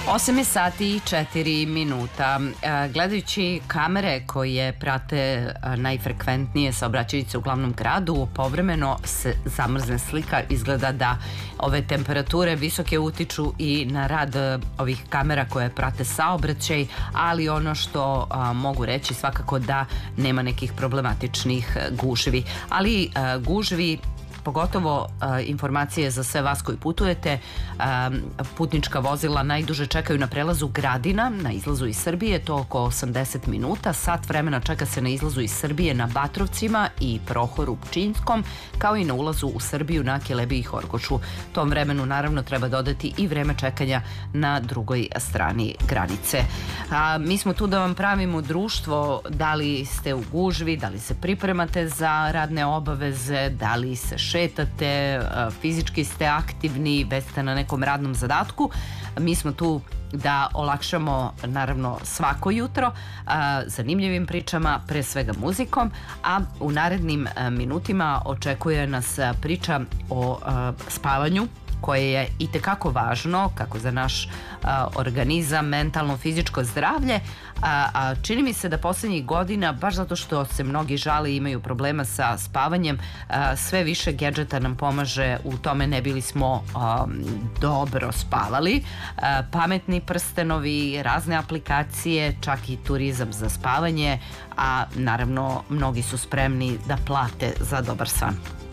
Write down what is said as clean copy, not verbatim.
8 je sati i 4 minuta. Gledajući kamere koje prate najfrekventnije saobraćajnice u glavnom gradu, povremeno se zamrzne slika. Izgleda da ove temperature visoke utiču i na rad ovih kamera koje prate saobraćaj, ali ono što mogu reći svakako da nema nekih problematičnih gužvi. Ali gužvi, pogotovo informacije za sve vas koji putujete, putnička vozila najduže čekaju na prelazu Gradina, na izlazu iz Srbije, to oko 80 minuta, sat vremena čeka se na izlazu iz Srbije na Batrovcima i Prohoru Pčinjskom, kao i na ulazu u Srbiju na Kelebiji i Horgošu. Tom vremenu naravno treba dodati i vreme čekanja na drugoj strani granice. Mi smo tu da vam pravimo društvo, da li ste u gužvi, da li se pripremate za radne obaveze, da li se šetate, fizički ste aktivni, već ste na nekom radnom zadatku. Mi smo tu da olakšamo naravno svako jutro zanimljivim pričama, pre svega muzikom, a u narednim minutima očekuje nas priča o spavanju, koje je itekako važno kako za naš organizam, mentalno, fizičko zdravlje, a čini mi se da poslednjih godina, baš zato što se mnogi žale i imaju problema sa spavanjem, sve više gedžeta nam pomaže u tome ne bili smo dobro spavali. Pametni prstenovi, razne aplikacije, čak i turizam za spavanje, a naravno mnogi su spremni da plate za dobar san.